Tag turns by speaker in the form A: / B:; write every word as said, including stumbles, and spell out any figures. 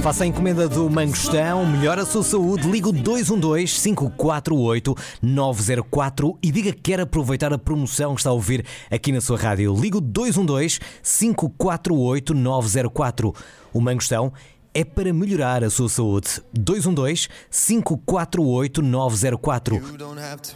A: Faça a encomenda do Mangostão, melhora a sua saúde, liga o dois um dois, cinco quatro oito, nove zero quatro e diga que quer aproveitar a promoção que está a ouvir aqui na sua rádio. Liga o dois um dois, cinco quatro oito, nove zero quatro. O Mangostão é para melhorar a sua saúde. dois um dois, cinco quatro oito, nove zero quatro.